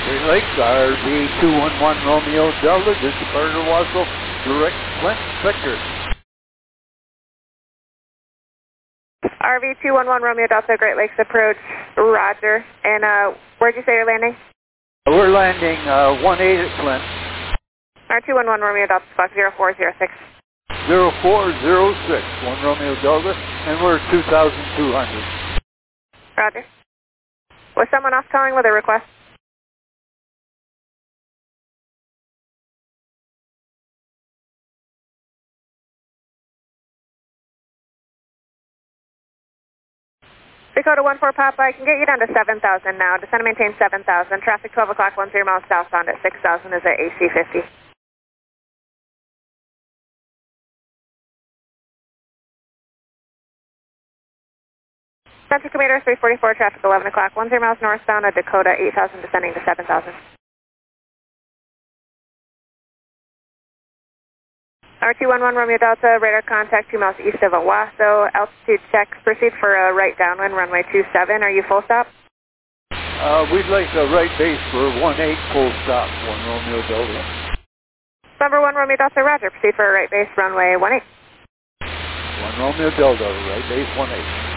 Great Lakes, RV211 Romeo Delta, this is Carter Wassel, direct Flint Sector. RV211 Romeo Delta, Great Lakes approach, roger. And where'd you say you're landing? We're landing 18 at Flint. R211 Romeo Delta, Fox 0406. 0406, 1 Romeo Delta, and we're 2,200. Roger. Was someone else calling with a request? Dakota 14 Papa, I can get you down to 7,000 now. Descend and maintain 7,000. Traffic 12 o'clock, 10 miles southbound at 6,000 is at AC 50. Central Commuter 344, traffic 11 o'clock, 10 miles northbound at Dakota 8,000, descending to 7,000. R211 Romeo Delta, radar contact 2 miles east of Owasso. Altitude check, proceed for a right downwind, runway 27. Are you full stop? We'd like a right base for 18 full stop, 1 Romeo Delta. Number 1 Romeo Delta, roger. Proceed for a right base, runway 18. 1 Romeo Delta, right base 18.